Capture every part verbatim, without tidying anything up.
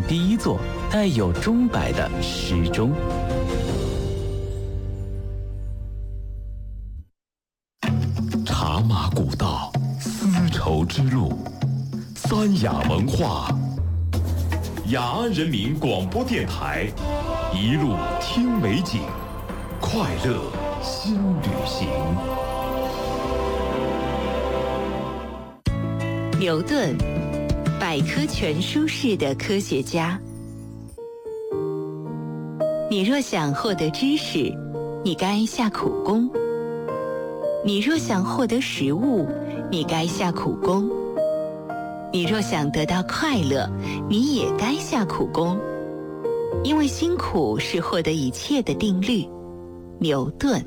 第一座带有钟摆的时钟。 茶马古道，丝绸之路，三雅文化。雅安人民广播电台，一路听美景，快乐新旅行。 牛顿，百科全书式的科学家。你若想获得知识，你该下苦功；你若想获得食物，你该下苦功；你若想得到快乐，你也该下苦功。因为辛苦是获得一切的定律。牛顿。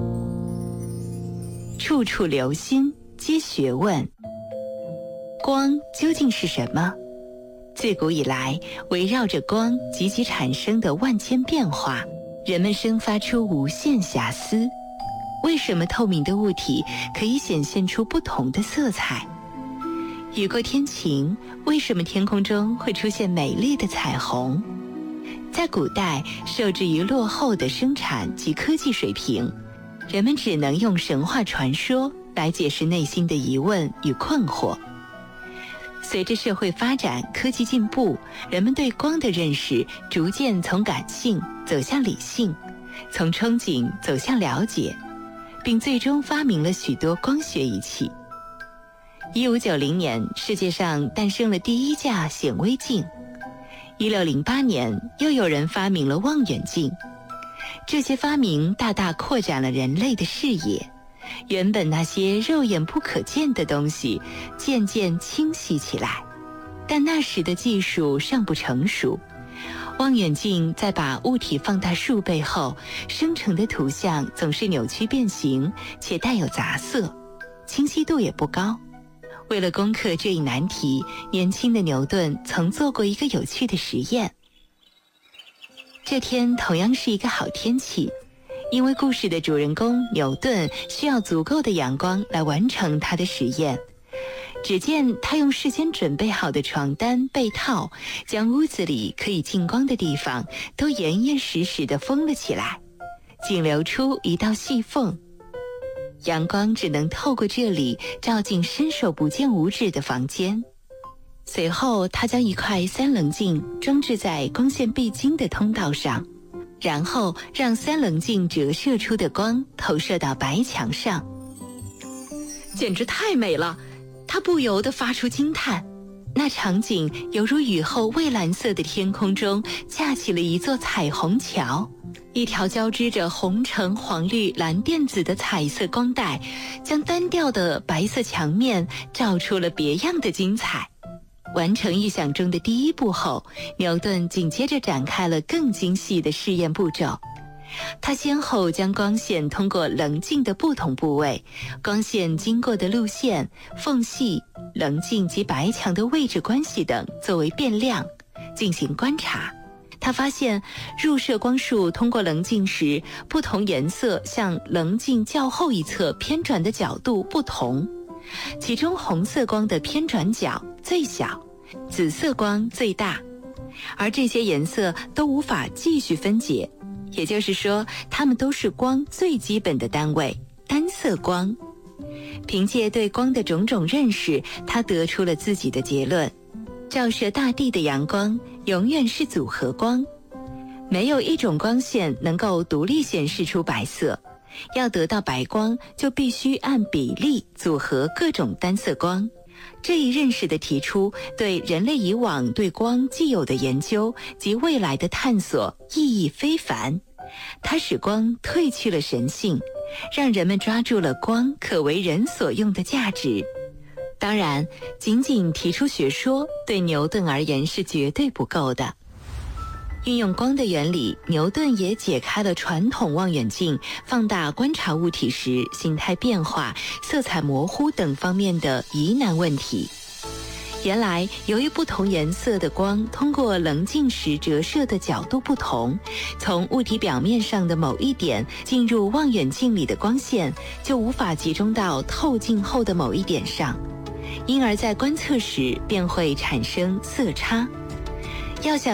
处处留心，皆学问。光究竟是什么？自古以来，围绕着光及其产生的万千变化，人们生发出无限遐思。为什么透明的物体可以显现出不同的色彩？雨过天晴，为什么天空中会出现美丽的彩虹？在古代，受制于落后的生产及科技水平，人们只能用神话传说来解释内心的疑问与困惑。随着社会发展、科技进步，人们对光的认识逐渐从感性走向理性，从憧憬走向了解，并最终发明了许多光学仪器。一五九零年，世界上诞生了第一架显微镜。一六零八年，又有人发明了望远镜。这些发明大大扩展了人类的视野。原本那些肉眼不可见的东西渐渐清晰起来，但那时的技术尚不成熟。望远镜在把物体放大数倍后，生成的图像总是扭曲变形，且带有杂色，清晰度也不高。为了攻克这一难题，年轻的牛顿曾做过一个有趣的实验。这天同样是一个好天气，因为故事的主人公牛顿需要足够的阳光来完成他的实验。只见他用事先准备好的床单、被套，将屋子里可以进光的地方都严严实实地封了起来，仅留出一道细缝。阳光只能透过这里照进伸手不见五指的房间。随后他将一块三棱镜装置在光线必经的通道上，然后让三棱镜折射出的光投射到白墙上。简直太美了，他不由得发出惊叹。那场景犹如雨后蔚蓝色的天空中架起了一座彩虹桥，一条交织着红橙黄绿蓝靛紫的彩色光带，将单调的白色墙面照出了别样的精彩。完成预想中的第一步后，牛顿紧接着展开了更精细的试验步骤。他先后将光线通过棱镜的不同部位、光线经过的路线、缝隙、棱镜及白墙的位置关系等作为变量进行观察。他发现入射光束通过棱镜时，不同颜色向棱镜较后一侧偏转的角度不同，其中红色光的偏转角最小，紫色光最大，而这些颜色都无法继续分解，也就是说，它们都是光最基本的单位，单色光。凭借对光的种种认识，他得出了自己的结论：照射大地的阳光永远是组合光，没有一种光线能够独立显示出白色，要得到白光就必须按比例组合各种单色光。这一认识的提出，对人类以往对光既有的研究及未来的探索意义非凡。它使光褪去了神性，让人们抓住了光可为人所用的价值。当然，仅仅提出学说对牛顿而言是绝对不够的。运用光的原理，牛顿也解开了传统望远镜放大观察物体时形态变化、色彩模糊等方面的疑难问题。原来，由于不同颜色的光通过棱镜时折射的角度不同，从物体表面上的某一点进入望远镜里的光线就无法集中到透镜后的某一点上，因而在观测时便会产生色差。要想